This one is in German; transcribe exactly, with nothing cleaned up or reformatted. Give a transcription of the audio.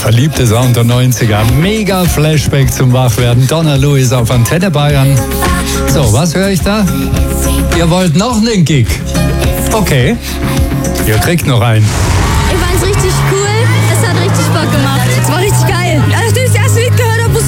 beliebte Sound der neunziger. Mega Flashback zum Wachwerden. Donna Lewis auf Antenne Bayern. So, was höre ich da? Ihr wollt noch einen Gig? Okay, ihr kriegt noch einen.